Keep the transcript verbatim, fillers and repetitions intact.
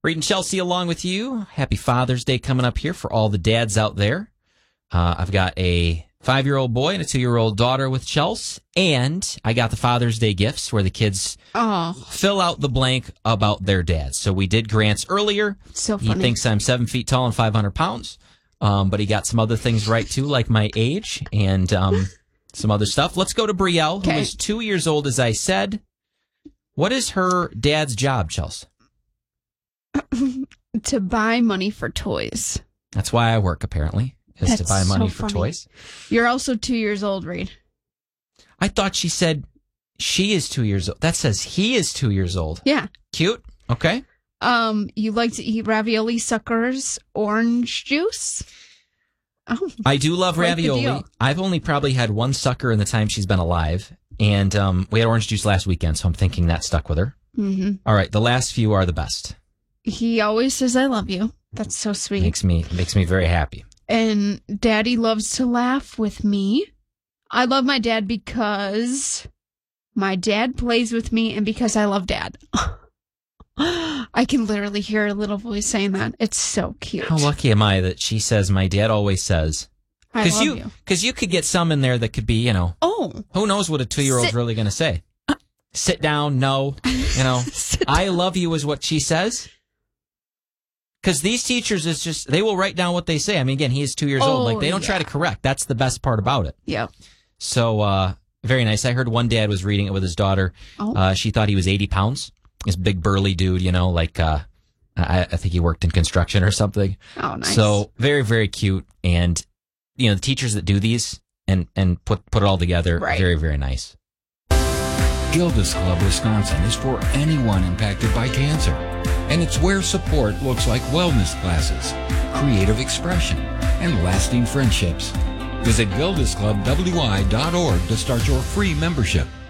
Reed and Chelsea along with you. Happy Father's Day coming up here for all the dads out there. Uh, I've got a five-year-old boy and a two-year-old daughter with Chelsea, and I got the Father's Day gifts where the kids oh. fill out the blank about their dads. So we did Grant's earlier. So funny. He thinks I'm seven feet tall and five hundred pounds, um, but he got some other things right, too, like my age and um, some other stuff. Let's go to Brielle, okay. who is two years old, as I said. What is her dad's job, Chelsea? To buy money for toys. That's why I work, apparently. Is That's to buy money so for funny. toys. You're also two years old, Reed. I thought she said she is two years old. That says he is two years old. Yeah. Cute. Okay. Um, you like to eat ravioli suckers, orange juice? Oh, I do love quite the ravioli. deal. I've only probably had one sucker in the time she's been alive. And um, we had orange juice last weekend, so I'm thinking that stuck with her. Mm-hmm. All right. The last few are the best. He always says, I love you. That's so sweet. Makes me makes me very happy. And Daddy loves to laugh with me. I love my dad because my dad plays with me and because I love Dad. I can literally hear a little voice saying that. It's so cute. How lucky am I that she says my dad always says. I love you. you. Because you could get some in there that could be, you know, Oh. who knows what a two-year-old's Sit- really going to say. Sit down, no. You know, I love you is what she says. Because these teachers is just, they will write down what they say. I mean, again, he is two years Oh, old. Like, they don't yeah. try to correct. That's the best part about it. Yeah. So, uh, very nice. I heard one dad was reading it with his daughter. Oh. Uh, she thought he was eighty pounds. This big burly dude, you know, like, uh, I, I think he worked in construction or something. Oh, nice. So, very, very cute. And, you know, the teachers that do these and, and put, put it all together, Right. very, very nice. Gilda's Club Wisconsin is for anyone impacted by cancer. And it's where support looks like wellness classes, creative expression, and lasting friendships. Visit gildas club w i dot org to start your free membership.